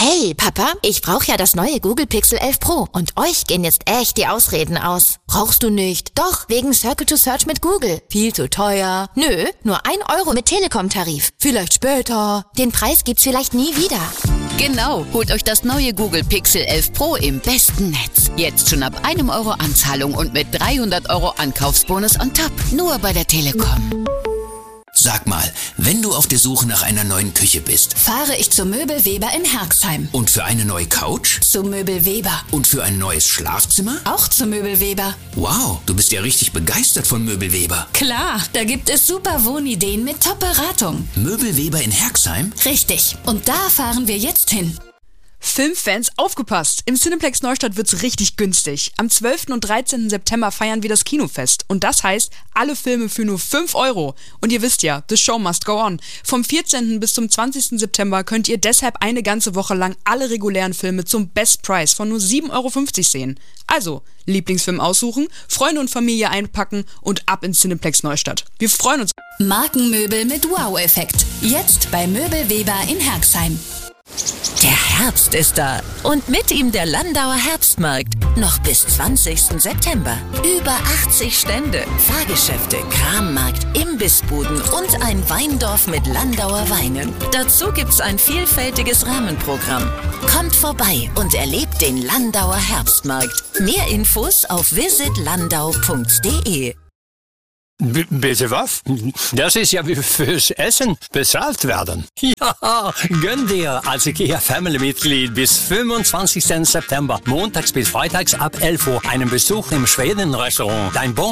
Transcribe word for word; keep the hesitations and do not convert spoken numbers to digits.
Hey, Papa, ich brauche ja das neue Google Pixel elf Pro und euch gehen jetzt echt die Ausreden aus. Brauchst du nicht? Doch, wegen Circle to Search mit Google. Viel zu teuer. Nö, nur ein Euro mit Telekom-Tarif. Vielleicht später. Den Preis gibt's vielleicht nie wieder. Genau, holt euch das neue Google Pixel elf Pro im besten Netz. Jetzt schon ab einem Euro Anzahlung und mit dreihundert Euro Ankaufsbonus on top. Nur bei der Telekom. Sag mal, wenn du auf der Suche nach einer neuen Küche bist, Fahre ich zu Möbel Weber in Herxheim. und für eine neue Couch Zu Möbel Weber. und für ein neues Schlafzimmer? Auch zu Möbel Weber. Wow, du bist ja richtig begeistert von Möbelweber. Klar, da gibt es super Wohnideen mit Top-Beratung. Möbelweber in Herxheim? Richtig. Und da fahren wir jetzt hin. Filmfans, aufgepasst! Im Cineplex Neustadt wird's richtig günstig. Am zwölften und dreizehnten September feiern wir das Kinofest. Und das heißt, alle Filme für nur fünf Euro. Und ihr wisst ja, the show must go on. Vom vierzehnten bis zum zwanzigsten September könnt ihr deshalb eine ganze Woche lang alle regulären Filme zum Best Price von nur sieben Euro fünfzig sehen. Also, Lieblingsfilm aussuchen, Freunde und Familie einpacken und ab ins Cineplex Neustadt. Wir freuen uns. Markenmöbel mit Wow-Effekt. Jetzt bei Möbel Weber in Herxheim. Der Herbst ist da und mit ihm der Landauer Herbstmarkt. Noch bis zwanzigsten September. Über achtzig Stände, Fahrgeschäfte, Krammarkt, Imbissbuden und ein Weindorf mit Landauer Weinen. Dazu gibt's ein vielfältiges Rahmenprogramm. Kommt vorbei und erlebt den Landauer Herbstmarkt. Mehr Infos auf visit landau punkt de. B- bitte was? Das ist ja wie fürs Essen bezahlt werden. Ja, gönn dir als IKEA-Family-Mitglied bis fünfundzwanzigsten September, montags bis freitags ab elf Uhr, einen Besuch im Schweden-Restaurant. Dein Bon